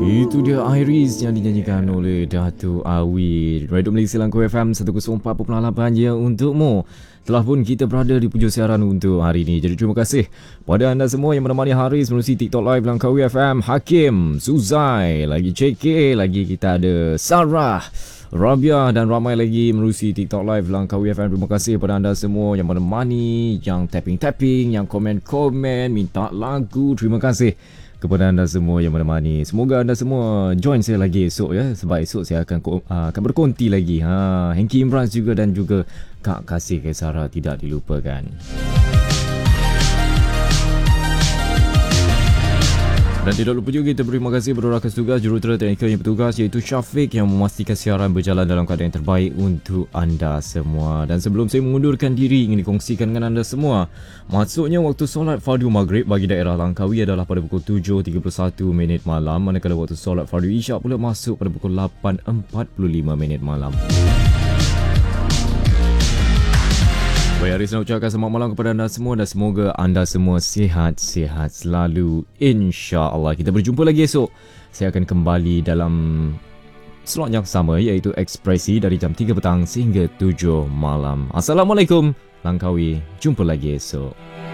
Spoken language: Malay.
Itu dia Iris yang dinyanyikan oleh Datuk Awi. Radio Malaysia Langkau FM 104.8 je untukmu. Telah pun kita berada di penghujung siaran untuk hari ini. Jadi terima kasih pada anda semua yang menemani Haris melalui TikTok Live Langkawi FM. Hakim, Suzai, lagi CK, lagi kita ada Sarah, Rabia dan ramai lagi melalui TikTok Live Langkawi FM. Terima kasih kepada anda semua yang menemani, yang tapping-tapping, yang komen-komen, minta lagu. Terima kasih kepada anda semua yang menemani. Semoga anda semua join saya lagi esok ya. Sebab esok saya akan berkonti lagi. Hengki Imran juga dan juga Kak Kasih Kaisara tidak dilupakan. Dan tidak lupa juga kita berterima kasih kepada rakan tugas jurutera teknikal yang bertugas iaitu Syafiq yang memastikan siaran berjalan dalam keadaan yang terbaik untuk anda semua. Dan sebelum saya mengundurkan diri, ingin dikongsikan dengan anda semua, masuknya waktu solat fardu maghrib bagi daerah Langkawi adalah pada pukul 7.31 malam, manakala waktu solat fardu isyak pula masuk pada pukul 8.45 malam. Baik, Haris nak ucapkan selamat malam kepada anda semua dan semoga anda semua sihat-sihat selalu, insya-Allah. Kita berjumpa lagi esok. Saya akan kembali dalam slot yang sama iaitu Ekspresi dari jam 3 petang sehingga 7 malam. Assalamualaikum Langkawi, jumpa lagi esok.